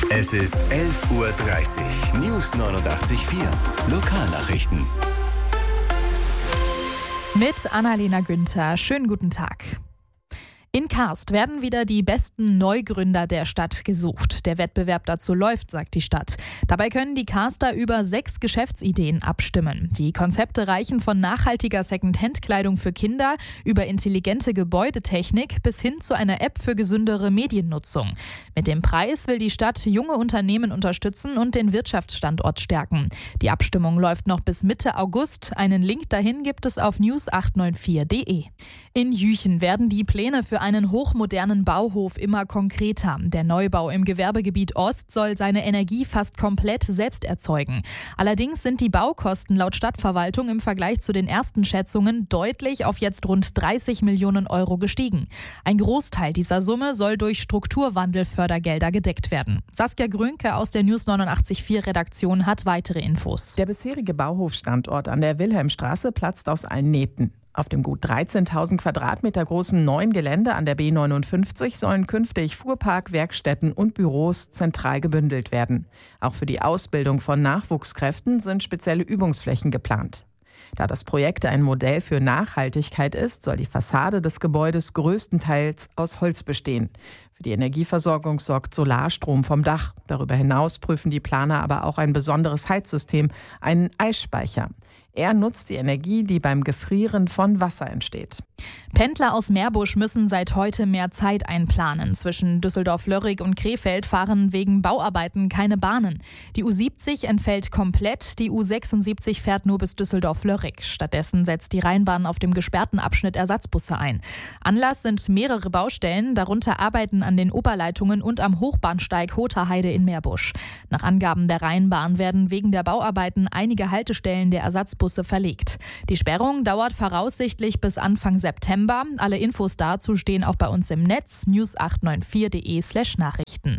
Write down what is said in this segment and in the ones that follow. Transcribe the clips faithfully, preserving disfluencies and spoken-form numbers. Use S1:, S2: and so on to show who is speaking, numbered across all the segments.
S1: Es ist elf Uhr dreißig. News neunundachtzig Komma vier. Lokalnachrichten.
S2: Mit Annalena Günther. Schönen guten Tag. In Karst werden wieder die besten Neugründer der Stadt gesucht. Der Wettbewerb dazu läuft, sagt die Stadt. Dabei können die Karster über sechs Geschäftsideen abstimmen. Die Konzepte reichen von nachhaltiger Second-Hand-Kleidung für Kinder über intelligente Gebäudetechnik bis hin zu einer App für gesündere Mediennutzung. Mit dem Preis will die Stadt junge Unternehmen unterstützen und den Wirtschaftsstandort stärken. Die Abstimmung läuft noch bis Mitte August. Einen Link dahin gibt es auf news acht neun vier punkt de. In Jüchen werden die Pläne für einen hochmodernen Bauhof immer konkreter. Der Neubau im Gewerbegebiet Ost soll seine Energie fast komplett selbst erzeugen. Allerdings sind die Baukosten laut Stadtverwaltung im Vergleich zu den ersten Schätzungen deutlich auf jetzt rund dreißig Millionen Euro gestiegen. Ein Großteil dieser Summe soll durch Strukturwandelfördergelder gedeckt werden. Saskia Grünke aus der News neunundachtzig Komma vier Redaktion hat weitere Infos.
S3: Der bisherige Bauhofstandort an der Wilhelmstraße platzt aus allen Nähten. Auf dem gut dreizehntausend Quadratmeter großen neuen Gelände an der B neunundfünfzig sollen künftig Fuhrpark, Werkstätten und Büros zentral gebündelt werden. Auch für die Ausbildung von Nachwuchskräften sind spezielle Übungsflächen geplant. Da das Projekt ein Modell für Nachhaltigkeit ist, soll die Fassade des Gebäudes größtenteils aus Holz bestehen. Für die Energieversorgung sorgt Solarstrom vom Dach. Darüber hinaus prüfen die Planer aber auch ein besonderes Heizsystem, einen Eisspeicher. Er nutzt die Energie, die beim Gefrieren von Wasser entsteht.
S2: Pendler aus Meerbusch müssen seit heute mehr Zeit einplanen. Zwischen Düsseldorf-Lörrig und Krefeld fahren wegen Bauarbeiten keine Bahnen. Die U siebzig entfällt komplett, die U sechsundsiebzig fährt nur bis Düsseldorf-Lörrig. Stattdessen setzt die Rheinbahn auf dem gesperrten Abschnitt Ersatzbusse ein. Anlass sind mehrere Baustellen, darunter Arbeiten an den Oberleitungen und am Hochbahnsteig Hoterheide in Meerbusch. Nach Angaben der Rheinbahn werden wegen der Bauarbeiten einige Haltestellen der Ersatzbusse verlegt. Die Sperrung dauert voraussichtlich bis Anfang September. Alle Infos dazu stehen auch bei uns im Netz news acht neun vier punkt de slash Nachrichten.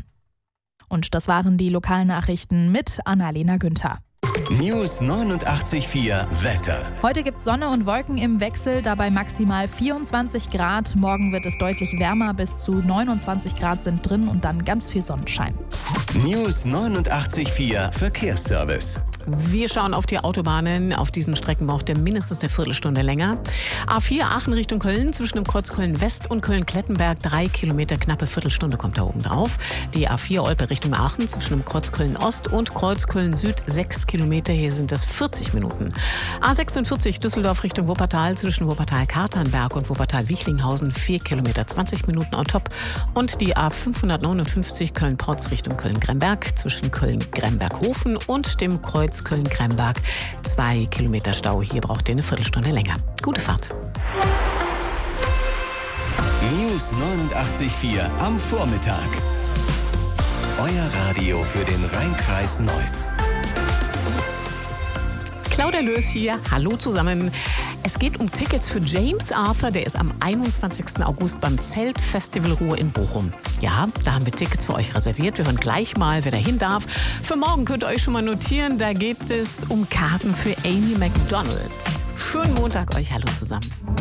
S2: Und das waren die Lokalnachrichten mit Annalena Günther.
S1: News neunundachtzig Komma vier Wetter.
S2: Heute gibt es Sonne und Wolken im Wechsel, dabei maximal vierundzwanzig Grad. Morgen wird es deutlich wärmer, bis zu neunundzwanzig Grad sind drin und dann ganz viel Sonnenschein.
S1: News neunundachtzig Komma vier Verkehrsservice.
S4: Wir schauen auf die Autobahnen. Auf diesen Strecken braucht ihr mindestens eine Viertelstunde länger. A vier Aachen Richtung Köln, zwischen dem Kreuz Köln-West und Köln-Klettenberg, drei Kilometer, knappe Viertelstunde kommt da oben drauf. Die A vier Olpe Richtung Aachen, zwischen dem Kreuz Köln-Ost und Kreuz Köln-Süd, sechs Kilometer, hier sind es vierzig Minuten. A sechsundvierzig Düsseldorf Richtung Wuppertal, zwischen Wuppertal-Katernberg und Wuppertal-Wichlinghausen, vier Kilometer, zwanzig Minuten on top. Und die A fünfhundertneunundfünfzig Köln-Porz Richtung Köln-Gremberg, zwischen Köln-Gremberg-Hofen und dem Kreuz Köln-Gremberg, zwei Kilometer Stau. Hier braucht ihr eine Viertelstunde länger. Gute Fahrt.
S1: News neunundachtzig Komma vier am Vormittag. Euer Radio für den Rheinkreis Neuss.
S4: Claudia Löß hier. Hallo zusammen. Es geht um Tickets für James Arthur. Der ist am einundzwanzigsten August beim Zeltfestival Ruhr in Bochum. Ja, da haben wir Tickets für euch reserviert. Wir hören gleich mal, wer dahin darf. Für morgen könnt ihr euch schon mal notieren. Da geht es um Karten für Amy McDonald. Schönen Montag euch. Hallo zusammen.